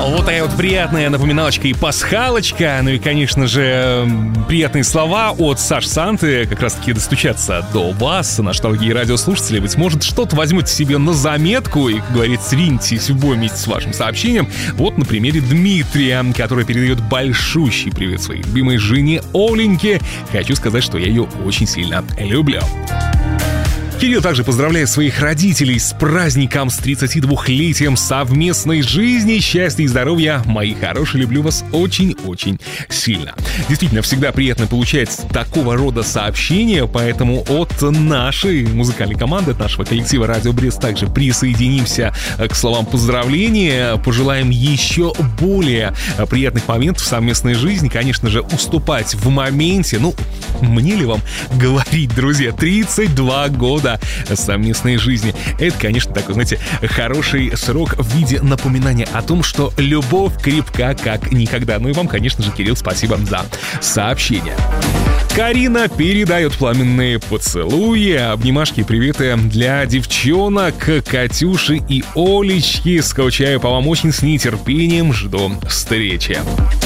Вот такая вот приятная напоминалочка и пасхалочка. Ну и, конечно же, приятные слова от Саши Санты. Как раз таки достучаться до вас, наши дорогие радиослушатели. Быть может, что-то возьмете себе на заметку и, как говорится, риньтесь в бой вместе с вашим сообщением. Вот на примере Дмитрия, который передает большущий привет своей любимой жене Оленьке. Хочу сказать, что я ее очень сильно люблю. Кирилл также поздравляет своих родителей с праздником, с 32-летием совместной жизни. Счастья и здоровья, мои хорошие, люблю вас очень-очень сильно. Действительно, всегда приятно получать такого рода сообщения, поэтому от нашей музыкальной команды, от нашего коллектива «Радио Брест» также присоединимся к словам поздравления. Пожелаем еще более приятных моментов в совместной жизни. Конечно же, уступать в моменте. Ну, мне ли вам говорить, друзья, 32 года совместной жизни. Это, конечно, такой, знаете, хороший срок в виде напоминания о том, что любовь крепка как никогда. Ну и вам, конечно же, Кирилл, спасибо за сообщение. Карина передает пламенные поцелуи, обнимашки и приветы для девчонок Катюши и Олечки. Скучаю по вам очень, с нетерпением жду встречи.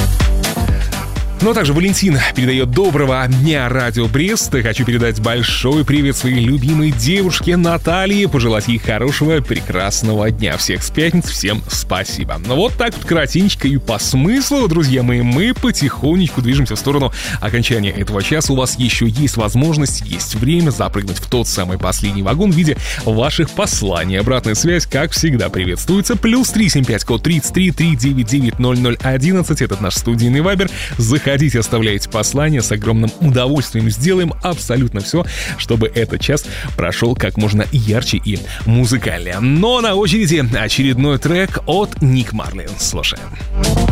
Ну а также Валентин передает доброго дня Радио Брест. Хочу передать большой привет своей любимой девушке Наталье, пожелать ей хорошего, прекрасного дня. Всех с пятницы, всем спасибо. Ну вот так вот коротенько и по смыслу, друзья мои, мы потихонечку движемся в сторону окончания этого часа. У вас еще есть возможность, есть время запрыгнуть в тот самый последний вагон в виде ваших посланий. Обратная связь, как всегда, приветствуется. +3 75 код 33 399 0011. Этот наш студийный вайбер. Заходите, оставляйте послания, с огромным удовольствием сделаем абсолютно все, чтобы этот час прошел как можно ярче и музыкальнее. Но на очереди очередной трек от Ник Марли. Слушаем.